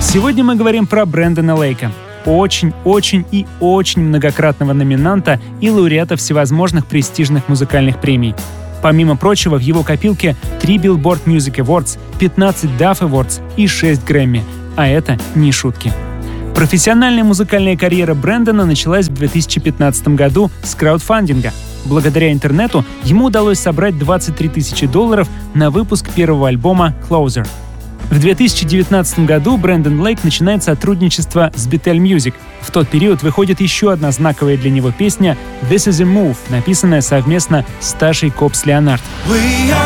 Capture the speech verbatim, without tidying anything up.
Сегодня мы говорим про Брэндона Лейка. Очень-очень и очень многократного номинанта и лауреата всевозможных престижных музыкальных премий. Помимо прочего, в его копилке три Billboard Music Awards, пятнадцать Duff Awards и шесть Грэмми. А это не шутки. Профессиональная музыкальная карьера Брэндона началась в две тысячи пятнадцатом году с краудфандинга. Благодаря интернету ему удалось собрать двадцать три тысячи долларов на выпуск первого альбома «Closer». В две тысячи девятнадцатом году Брэндон Лейк начинает сотрудничество с Betel Music. В тот период выходит еще одна знаковая для него песня «This is a Move», написанная совместно с Ташей Копс Леонард.